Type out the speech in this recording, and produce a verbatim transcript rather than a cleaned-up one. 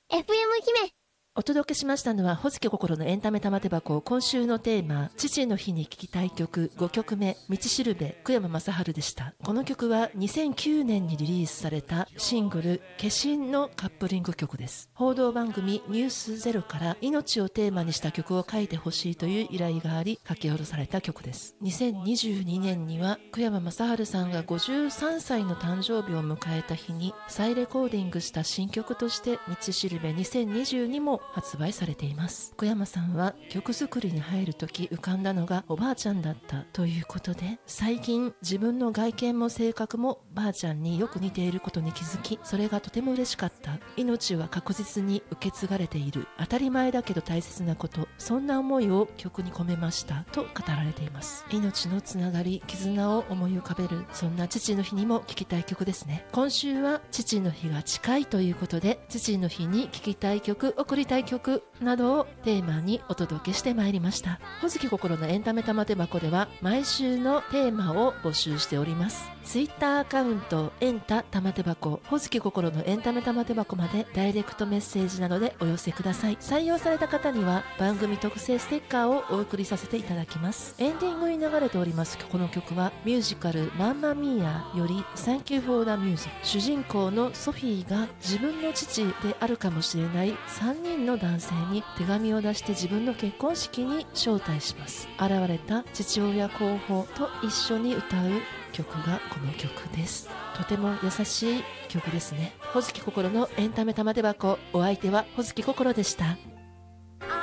エフエム 姫。 お届けしましたのは、ほずき心のエンタメ玉手箱。今週のテーマ、父の日に聴きたい曲ごきょくめ、道しるべ、久山雅治でした。この曲はにせんきゅうねんにリリースされたシングル、化身のカップリング曲です。報道番組ニュースゼロから命をテーマにした曲を書いてほしいという依頼があり、書き下ろされた曲です。にせんにじゅうにねんには、久山雅治さんがごじゅうさんさいの誕生日を迎えた日に、再レコーディングした新曲として、道しるべにせんにじゅうにも発売されています。久山さんは曲作りに入るとき浮かんだのがおばあちゃんだったということで、最近自分の外見も性格もばあちゃんによく似ていることに気づき、それがとても嬉しかった。命は確実に受け継がれている。当たり前だけど大切なこと。そんな思いを曲に込めましたと語られています。命のつながり、絆を思い浮かべる、そんな父の日にも聴きたい曲ですね。今週は父の日が近いということで、父の日に聴きたい曲、送りたい曲などをテーマにお届けしてまいりました。ほずき心のエンタメ玉手箱では毎週のテーマを募集しております。ツイッターアカウントエンタ玉手箱、ほずき心のエンタメ玉手箱までダイレクトメッセージなどでお寄せください。採用された方には番組特製ステッカーをお送りさせていただきます。エンディングに流れておりますこの曲はミュージカルマンマミーアより Thank you for the music。 主人公のソフィーが自分の父であるかもしれないさんにんの男性に手紙を出して自分の結婚式に招待します。現れた父親候補と一緒に歌う曲がこの曲です。とても優しい曲ですね。ほずき心のエンタメ玉手箱、お相手はほずき心でした。